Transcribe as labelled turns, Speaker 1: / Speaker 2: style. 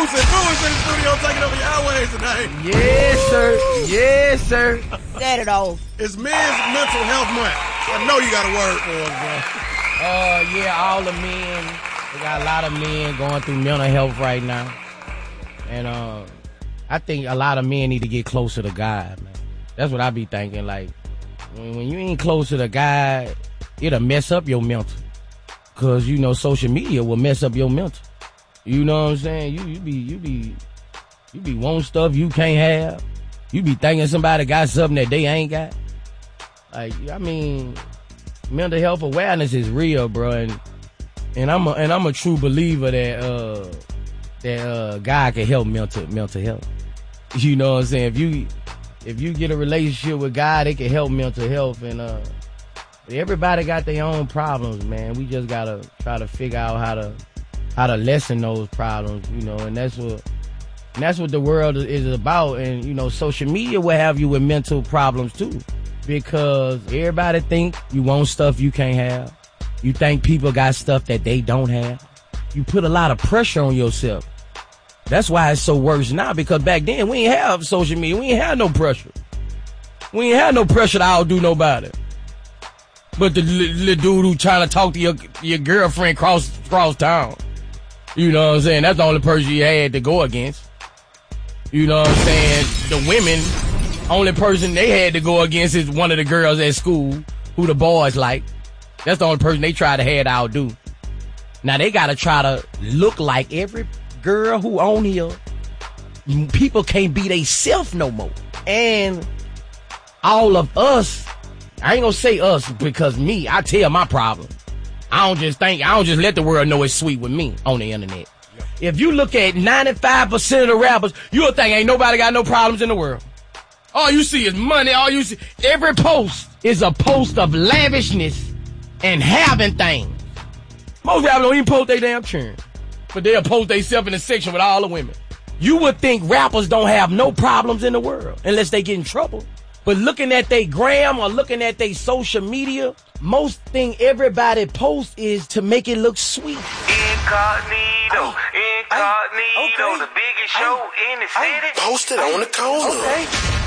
Speaker 1: Boots in the studio taking over your airways today.
Speaker 2: Yes, sir. Yes, sir.
Speaker 3: Set it off.
Speaker 1: It's Men's Mental Health Month. I know you got a word for us, bro.
Speaker 2: Yeah, all the men. We got a lot of men going through mental health right now. And I think a lot of men need to get closer to God, man. That's what I be thinking. Like, when you ain't close to the God, it'll mess up your mental. Because, you know, social media will mess up your mental. You know what I'm saying? You be wanting stuff you can't have. You be thinking somebody got something that they ain't got. Like, I mean, mental health awareness is real, bro. And I'm a true believer that God can help mental health. You know what I'm saying? If you get a relationship with God, it can help mental health. And everybody got their own problems, man. We just gotta try to figure out how to lessen those problems, you know. And that's what the world is about. And you know, social media will have you with mental problems too, because everybody think you want stuff you can't have. You think people got stuff that they don't have. You put a lot of pressure on yourself. That's why it's so worse now, because back then we ain't have social media. We ain't had no pressure. We ain't had no pressure to outdo nobody. But the little dude who trying to talk to your girlfriend cross town. You know what I'm saying? That's the only person you had to go against. You know what I'm saying? The women, only person they had to go against is one of the girls at school who the boys like. That's the only person they try to have to outdo. Now they gotta try to look like every girl who on here. People can't be they self no more. And all of us, I ain't gonna say us because me, I tell my problem. I don't just let the world know it's sweet with me on the internet. If you look at 95% of the rappers, you'll think ain't nobody got no problems in the world. All you see is money. All you see, every post is a post of lavishness and having things. Most rappers don't even post their damn churn, but they'll post themselves in a section with all the women. You would think rappers don't have no problems in the world unless they get in trouble. But looking at their gram or looking at their social media, most thing everybody posts is to make it look sweet.
Speaker 4: Incognito, the biggest show in the city.
Speaker 1: Posted on the corner.
Speaker 2: Okay.